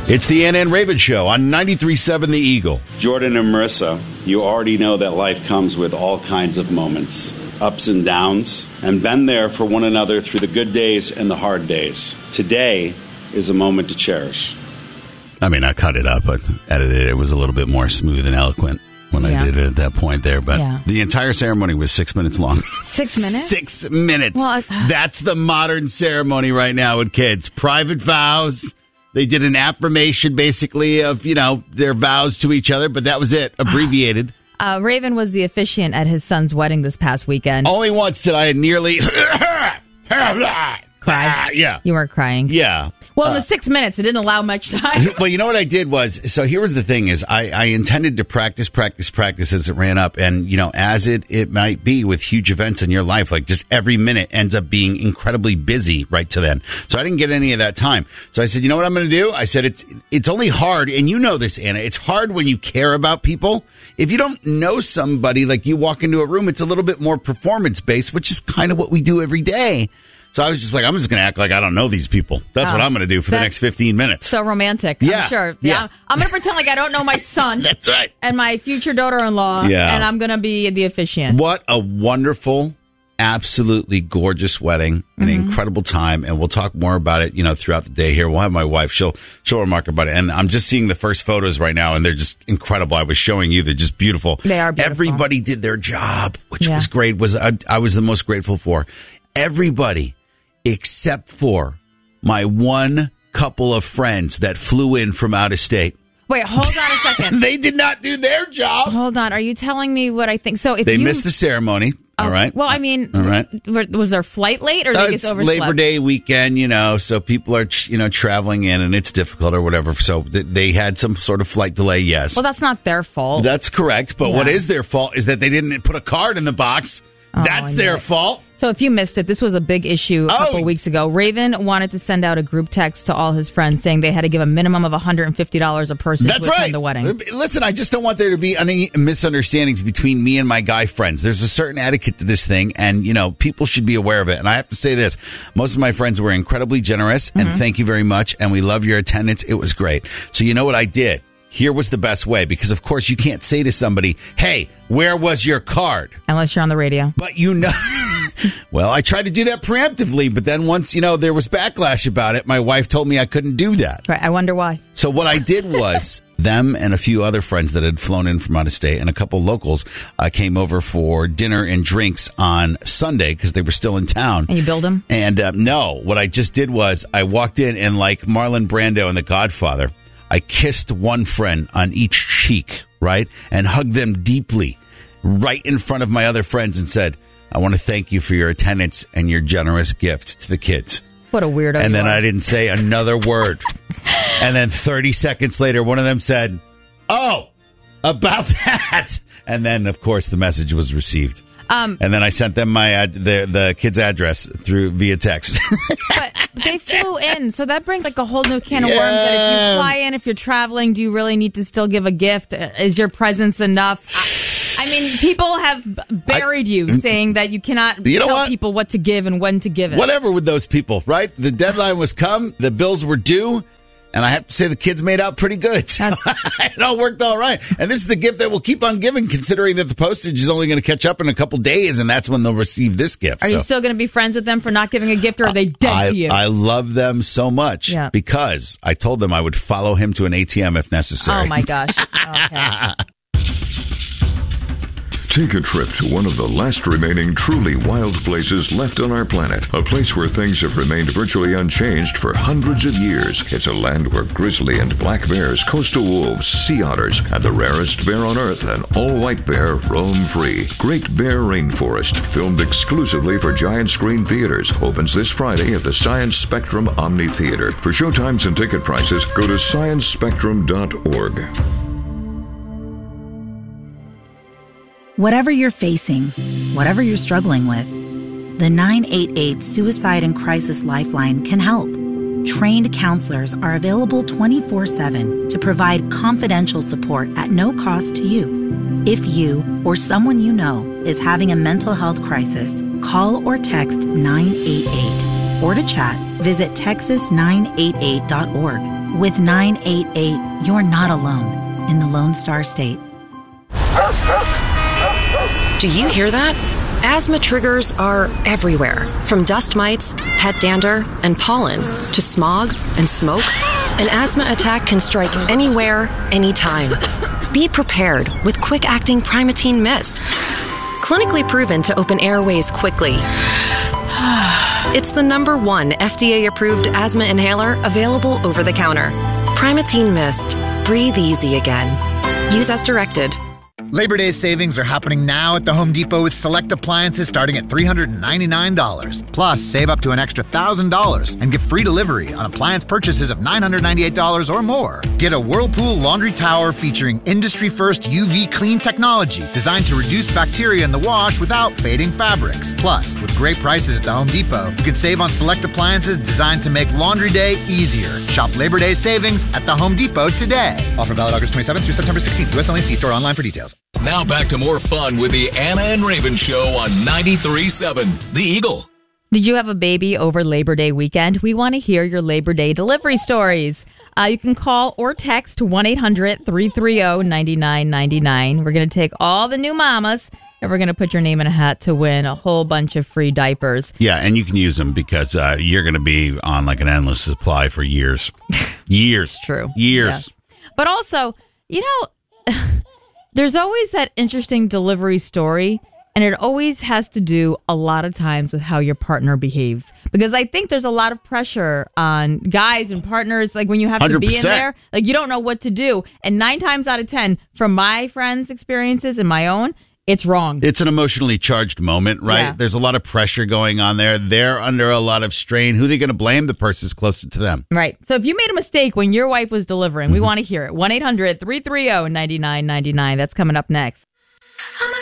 It's the Ann and Raven Show on 93.7 The Eagle. Jordan and Marissa, you already know that life comes with all kinds of moments, ups and downs, and been there for one another through the good days and the hard days. Today is a moment to cherish. I mean, I cut it up, but edited it. It was a little bit more smooth and eloquent when I did it at that point there. But the entire ceremony was 6 minutes long. 6 minutes? 6 minutes. Well, that's the modern ceremony right now with kids. Private vows. They did an affirmation, basically, of, their vows to each other, but that was it, abbreviated. Raven was the officiant at his son's wedding this past weekend. Only once did I nearly... Cry? Yeah. You weren't crying? Yeah. Well, in the 6 minutes, it didn't allow much time. Well, you know what I did was, so here was the thing is, I intended to practice as it ran up. And, as it might be with huge events in your life, like just every minute ends up being incredibly busy right to then. So I didn't get any of that time. So I said, you know what I'm going to do? I said, it's only hard. And you know this, Anna. It's hard when you care about people. If you don't know somebody, like you walk into a room, it's a little bit more performance based, which is kind of what we do every day. So I was just like, I'm just going to act like I don't know these people. That's what I'm going to do for the next 15 minutes. So romantic, yeah. I'm sure. Yeah. I'm going to pretend like I don't know my son. That's right. And my future daughter-in-law. Yeah. And I'm going to be the officiant. What a wonderful, absolutely gorgeous wedding. An incredible time. And we'll talk more about it, throughout the day here. We'll have my wife. She'll remark about it. And I'm just seeing the first photos right now, and they're just incredible. I was showing you. They're just beautiful. They are beautiful. Everybody did their job, which was great. I was the most grateful for. Everybody. Except for my one couple of friends that flew in from out of state. Wait, hold on a second. They did not do their job. Hold on. Are you telling me what I think? So if they missed the ceremony, all right? Well, I mean, all right. Was their flight late or they just overslept? Labor Day weekend, so people are, traveling in and it's difficult or whatever. So they had some sort of flight delay, yes. Well, that's not their fault. That's correct. But what is their fault is that they didn't put a card in the box. That's their fault. So if you missed it, this was a big issue a couple weeks ago. Raven wanted to send out a group text to all his friends saying they had to give a minimum of $150 a person to attend the wedding. Listen, I just don't want there to be any misunderstandings between me and my guy friends. There's a certain etiquette to this thing, and, people should be aware of it. And I have to say this. Most of my friends were incredibly generous, and thank you very much, and we love your attendance. It was great. So you know what I did? Here was the best way, because, of course, you can't say to somebody, hey, where was your card? Unless you're on the radio. But well, I tried to do that preemptively, but then once, there was backlash about it, my wife told me I couldn't do that. Right. I wonder why. So what I did was them and a few other friends that had flown in from out of state and a couple locals came over for dinner and drinks on Sunday because they were still in town. And you billed them? And no, what I just did was I walked in and like Marlon Brando in The Godfather, I kissed one friend on each cheek, right? And hugged them deeply right in front of my other friends and said, I want to thank you for your attendance and your generous gift to the kids. What a weirdo. And then I didn't say another word. And then 30 seconds later, one of them said, oh, about that. And then, of course, the message was received. And then I sent them my the kid's address via text. But they flew in, so that brings like a whole new can of worms. That if you fly in, if you're traveling, do you really need to still give a gift? Is your presence enough? I mean, people have buried you saying that you cannot tell people what to give and when to give it. Whatever with those people, right? The deadline was come, the bills were due. And I have to say the kids made out pretty good. It all worked all right. And this is the gift that we'll keep on giving, considering that the postage is only going to catch up in a couple days, and that's when they'll receive this gift. Are you still going to be friends with them for not giving a gift, or are they dead to you? I love them so much because I told them I would follow him to an ATM if necessary. Oh, my gosh. Okay. Take a trip to one of the last remaining truly wild places left on our planet. A place where things have remained virtually unchanged for hundreds of years. It's a land where grizzly and black bears, coastal wolves, sea otters, and the rarest bear on Earth, an all-white bear, roam free. Great Bear Rainforest, filmed exclusively for giant screen theaters, opens this Friday at the Science Spectrum Omni Theater. For showtimes and ticket prices, go to sciencespectrum.org. Whatever you're facing, whatever you're struggling with, the 988 Suicide and Crisis Lifeline can help. Trained counselors are available 24/7 to provide confidential support at no cost to you. If you or someone you know is having a mental health crisis, call or text 988. Or to chat, visit texas988.org. With 988, you're not alone in the Lone Star State. Do you hear that? Asthma triggers are everywhere, from dust mites, pet dander, and pollen, to smog and smoke. An asthma attack can strike anywhere, anytime. Be prepared with quick-acting Primatene Mist. Clinically proven to open airways quickly. It's the #1 FDA-approved asthma inhaler available over the counter. Primatene Mist. Breathe easy again. Use as directed. Labor Day savings are happening now at the Home Depot with select appliances starting at $399. Plus, save up to an extra $1,000 and get free delivery on appliance purchases of $998 or more. Get a Whirlpool laundry tower featuring industry-first UV clean technology designed to reduce bacteria in the wash without fading fabrics. Plus, with great prices at the Home Depot, you can save on select appliances designed to make laundry day easier. Shop Labor Day savings at the Home Depot today. Offer valid August 27th through September 16th. US only. See store online for details. Now back to more fun with the Anna and Raven Show on 93.7 The Eagle. Did you have a baby over Labor Day weekend? We want to hear your Labor Day delivery stories. You can call or text 1-800-330-9999. We're going to take all the new mamas and we're going to put your name in a hat to win a whole bunch of free diapers. Yeah, and you can use them because you're going to be on like an endless supply for years. Years. It's true. Years. Yes. But also, there's always that interesting delivery story, and it always has to do a lot of times with how your partner behaves. Because I think there's a lot of pressure on guys and partners, like when you have to be in 100%. there, like you don't know what to do. And 9 times out of 10, from my friends' experiences and my own, it's wrong. It's an emotionally charged moment, right? Yeah. There's a lot of pressure going on there. They're under a lot of strain. Who are they going to blame? The person's closer to them. Right. So if you made a mistake when your wife was delivering, we want to hear it. 1-800-330-9999. That's coming up next.